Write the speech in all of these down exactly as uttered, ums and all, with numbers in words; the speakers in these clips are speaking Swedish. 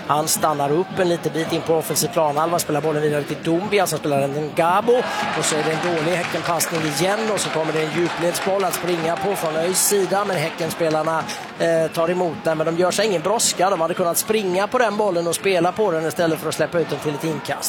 Han stannar upp en liten bit in på offensiv planhalva, spelar bollen vidare till Dumbia som spelar en Gabo, och så är det en dålig Häckenpassning igen, och så kommer det en djupledsboll att springa på från ÖIS sida, men Häckenspelarna eh, tar emot den, men de gör sig ingen brådska. De hade kunnat springa på den bollen och spela på den istället för att släppa ut den till ett inkast.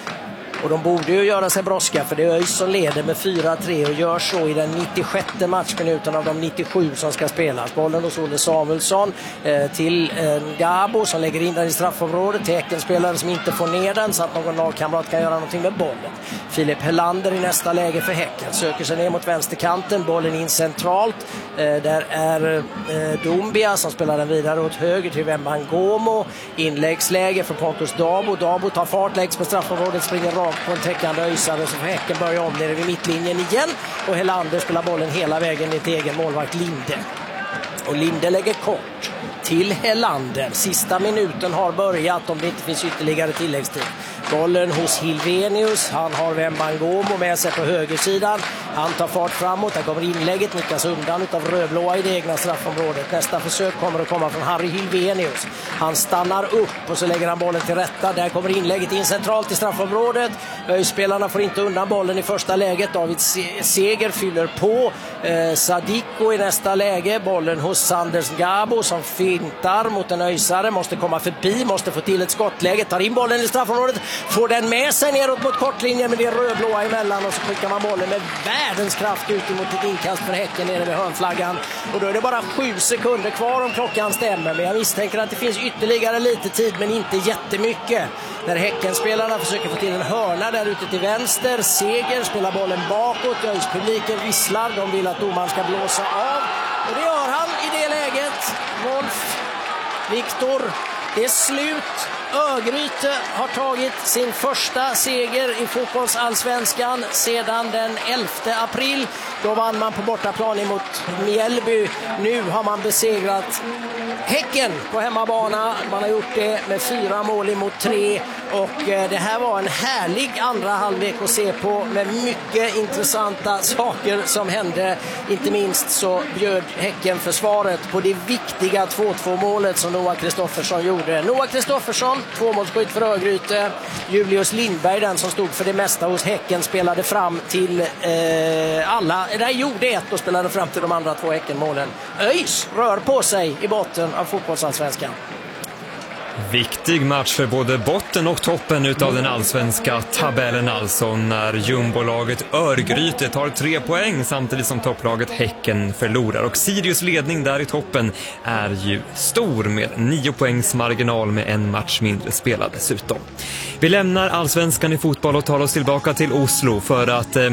Och de borde ju göra sig brådska, för det är ÖIS som leder med fyra tre och gör så i den nittiosjätte matchminuten av de nittiosju som ska spelas. Bollen hos Olle Samuelsson eh, till eh, Gabo som lägger in den i straffområdet till Häckenspelare som inte får ner den så att någon lagkamrat kan göra någonting med bollen. Filip Helander i nästa läge för Häcken söker sig ner mot vänsterkanten, bollen in centralt. Eh, där är eh, Dumbia som spelar den vidare åt höger till Wembangomo. Inläggsläge för Pontus Dabo. Dabo tar fart, läggs på straffområdet, springer rakt på en täckande öjsare, så får Häcken börja om nere vid mittlinjen igen, och Helander spelar bollen hela vägen ner till egen målvakt Linde. Och Linde lägger kort till Helander. Sista minuten har börjat om det inte finns ytterligare tilläggstid. Bollen hos Hilvenius. Han har Wembangomo med sig på högersidan. Han tar fart framåt. Där kommer inlägget. Nickas undan utav rödblåa i det egna straffområdet. Nästa försök kommer att komma från Harry Hilvenius. Han stannar upp och så lägger han bollen till rätta. Där kommer inlägget in centralt i straffområdet. Spelarna får inte undan bollen i första läget. David Seger fyller på. Eh, Sadiko i nästa läge. Bollen hos Sanders Gabo som fintar mot en öjsare. Måste komma förbi. Måste få till ett skottläge. Tar in bollen i straffområdet. Får den med sig neråt mot kortlinjen, med det rödblåa emellan, och så skickar man bollen med världens kraft ut mot ett inkast för Häcken nere vid hörnflaggan. Och då är det bara sju sekunder kvar om klockan stämmer, men jag misstänker att det finns ytterligare lite tid, men inte jättemycket. När Häckenspelarna försöker få till en hörna där ute till vänster. Seger spelar bollen bakåt. Publiken visslar. De vill att domaren ska blåsa av. Och det gör han i det läget. Wolf, Viktor, det är slut. Örgryte har tagit sin första seger i fotbollsallsvenskan sedan den elfte april. Då vann man på bortaplan emot Mjällby. Nu har man besegrat Häcken på hemmabana. Man har gjort det med fyra mål emot tre. Och det här var en härlig andra halvlek att se på, med mycket intressanta saker som hände. Inte minst så bjöd Häcken försvaret på det viktiga två två målet som Noah Kristoffersson gjorde. Noah Kristoffersson, tvåmålsskytt för Örgryte. Julius Lindberg, den som stod för det mesta hos Häcken, spelade fram till eh, alla. Där gjorde ett och spelade fram till de andra två Häckenmålen. ÖIS rör på sig i botten av fotbollsallsvenskan. Viktig match för både botten och toppen utav den allsvenska tabellen, alltså, när jumbolaget Örgryte tar tre poäng samtidigt som topplaget Häcken förlorar. Och Sirius ledning där i toppen är ju stor med nio poängs marginal med en match mindre spelad dessutom. Vi lämnar allsvenskan i fotboll och tar oss tillbaka till Oslo för att